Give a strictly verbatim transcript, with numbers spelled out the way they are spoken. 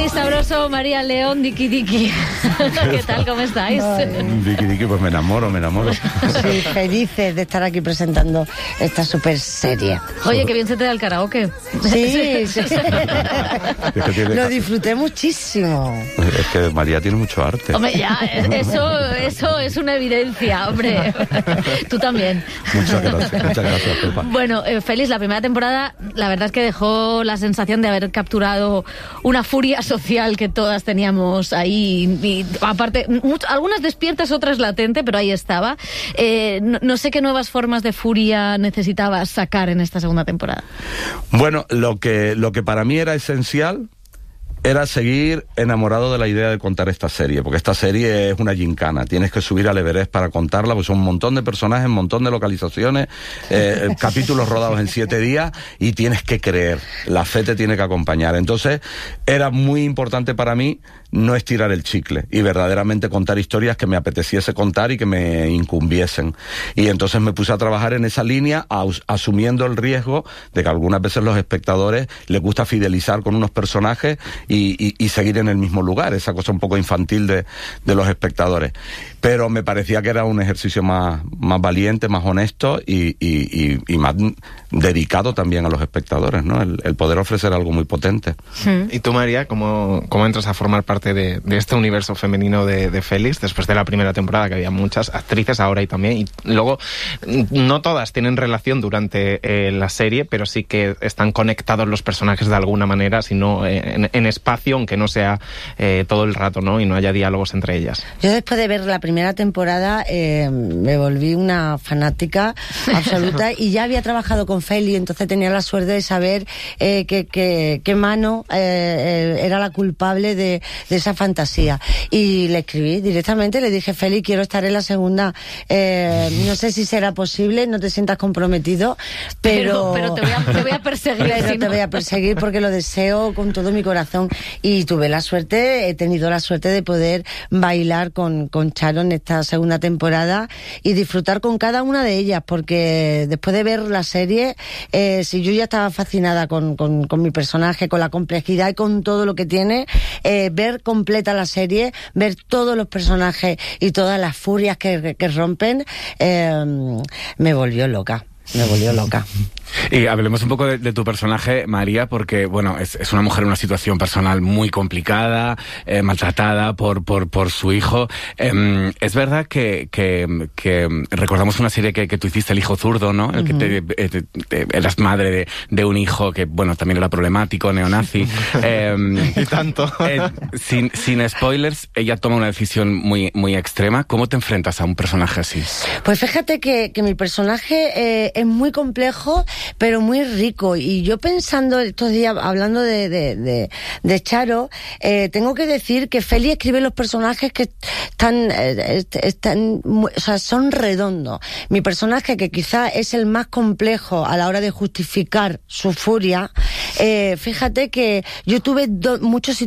Félix Sabroso, María León, Diki Diki. ¿Qué tal? ¿Cómo estáis? Diki Diki, pues me enamoro, me enamoro. Sí, felices de estar aquí presentando esta super serie. Oye, qué bien se te da el karaoke. Sí, sí. Es que tiene- Lo disfruté muchísimo. Es que María tiene mucho arte. Hombre, ya, eso, eso es una evidencia, hombre. Tú también. Muchas gracias, muchas gracias, Pepa. Bueno, eh, Félix, la primera temporada, la verdad es que dejó la sensación de haber capturado una furia social que todas teníamos ahí. Y, aparte, mucho, algunas despiertas, otras latente, pero ahí estaba. Eh, no, no sé qué nuevas formas de furia necesitabas sacar en esta segunda temporada. Bueno, lo que, lo que para mí era esencial era seguir enamorado de la idea de contar esta serie, porque esta serie es una gincana, tienes que subir al Everest para contarla, pues son un montón de personajes, un montón de localizaciones, eh, capítulos rodados en siete días, y tienes que creer, la fe te tiene que acompañar. Entonces, era muy importante para mí no estirar el chicle, y verdaderamente contar historias que me apeteciese contar y que me incumbiesen. Y entonces me puse a trabajar en esa línea, as- asumiendo el riesgo de que algunas veces los espectadores les gusta fidelizar con unos personajes Y, y, y seguir en el mismo lugar, esa cosa un poco infantil de, de los espectadores. Pero me parecía que era un ejercicio más, más valiente, más honesto y, y, y, y más dedicado también a los espectadores, ¿no? El, el poder ofrecer algo muy potente. ¿Y tú, María, cómo, cómo entras a formar parte de, de este universo femenino de, de Félix, después de la primera temporada, que había muchas actrices ahora y también, y luego no todas tienen relación durante eh, la serie, pero sí que están conectados los personajes de alguna manera, si no eh, en, en espacio, aunque no sea eh, todo el rato, ¿no? Y no haya diálogos entre ellas. Yo después de ver la primera temporada eh, me volví una fanática absoluta y ya había trabajado con Feli, entonces tenía la suerte de saber eh, que, que, que Mano eh, eh, era la culpable de, de esa fantasía. Y le escribí directamente, le dije, Feli, quiero estar en la segunda, eh, no sé si será posible, no te sientas comprometido, pero... Pero, pero te, voy a, te voy a perseguir. Pero si te no. voy a perseguir porque lo deseo con todo mi corazón. Y tuve la suerte, he tenido la suerte de poder bailar con, con Charo en esta segunda temporada y disfrutar con cada una de ellas, porque después de ver la serie, eh, si yo ya estaba fascinada con, con, con mi personaje, con la complejidad y con todo lo que tiene, eh, ver completa la serie, ver todos los personajes y todas las furias que, que rompen, eh, me volvió loca. Me volvió loca. Y hablemos un poco de, de tu personaje, María, porque, bueno, es, es una mujer en una situación personal muy complicada, eh, maltratada por, por, por su hijo. Eh, es verdad que, que, que recordamos una serie que, que tú hiciste, El hijo zurdo, ¿no? El uh-huh. que te, te, te, eras madre de, de un hijo que, bueno, también era problemático, neonazi. eh, y tanto. eh, sin, sin spoilers, ella toma una decisión muy, muy extrema. ¿Cómo te enfrentas a un personaje así? Pues fíjate que, que mi personaje eh, es muy complejo, pero muy rico. Y yo pensando estos días, hablando de, de, de, de Charo, eh, tengo que decir que Feli escribe los personajes que están, eh, están, o sea, son redondos. Mi personaje, que quizá es el más complejo a la hora de justificar su furia, eh, fíjate que yo tuve do, muchos